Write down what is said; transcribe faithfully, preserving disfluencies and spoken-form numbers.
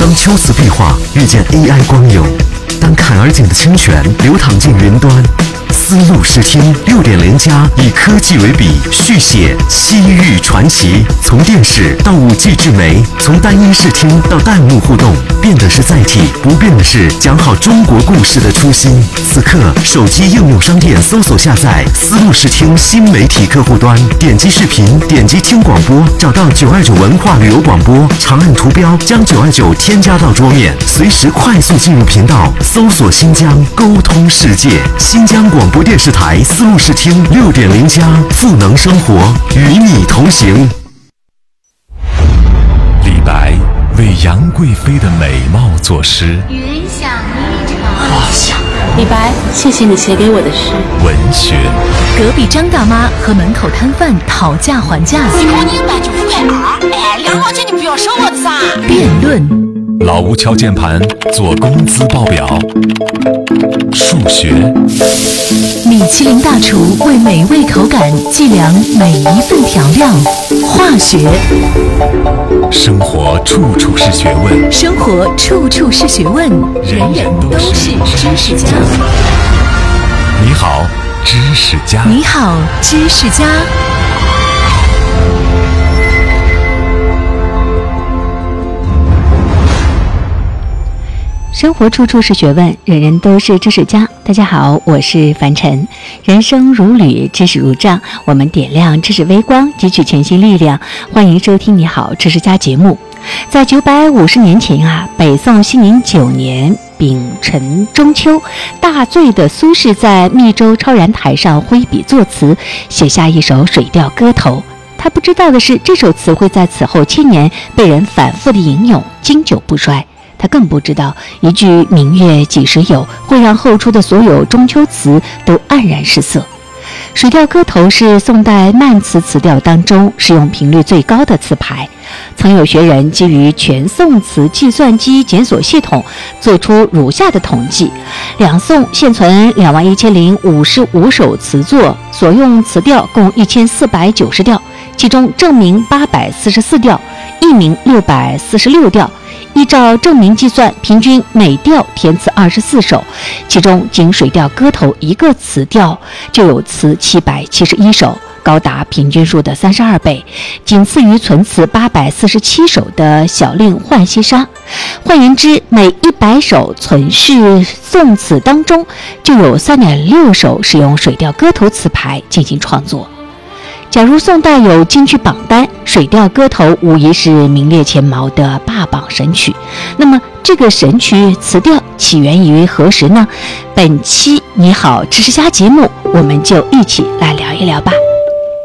当秋瓷壁画遇见 A I 光影，当坎儿井的清泉流淌进云端，丝路视听六点零加以科技为笔，续写西域传奇。从电视到五 G 智媒，从单音视听到弹幕互动，变的是载体，不变的是讲好中国故事的初心。此刻，手机应用商店搜索下载丝路视听新媒体客户端，点击视频，点击听广播，找到九二九文化旅游广播，长按图标将九二九添加到桌面，随时快速进入频道，搜索新疆，沟通世界。新疆广播电视台丝路视听六点零加，赋能生活，与你同行。 李白为杨贵妃的美貌作诗， 云想衣裳花香。李白，谢谢你写给我的诗。 文学。 隔壁张大妈和门口摊贩讨价还价。 一口你卖就五块二，哎，两毛钱你不要收我的噻。 辩论。 老吴敲键盘做工资报表。数学。 米其林大厨为美味口感计量每一份调料。化学。 生活处处是学问， 生活处处是学问，人人都是知识家。 你好，知识家。 你好，知识家。 生活处处是学问，人人都是知识家。大家好，我是凡尘。人生如旅，知识如杖，我们点亮知识微光，汲取全新力量。欢迎收听《你好，知识家》节目。在九百五十年前啊，北宋熙宁九年丙辰中秋，大醉的苏轼在密州超然台上挥笔作词，写下一首《水调歌头》。他不知道的是，这首词会在此后千年被人反复的吟咏，经久不衰。他更不知道，一句“明月几时有”会让后出的所有中秋词都黯然失色。《水调歌头》是宋代慢词词调当中使用频率最高的词牌。曾有学人基于全宋词计算机检索系统，做出如下的统计：两宋现存两万一千零五十五首词作，所用词调共一千四百九十调，其中正名八百四十四调，佚名六百四十六调。依照正名计算，平均每调填词二十四首，其中仅水调歌头一个词调就有词七百七十一首，高达平均数的三十二倍，仅次于存词八百四十七首的小令浣溪沙。换言之，每一百首存世宋词当中，就有三点六首使用水调歌头词牌进行创作。假如宋代有金曲榜单，《水调歌头》无疑是名列前茅的霸榜神曲。那么，这个神曲词调起源于何时呢？本期《你好，知识家》节目，我们就一起来聊一聊吧。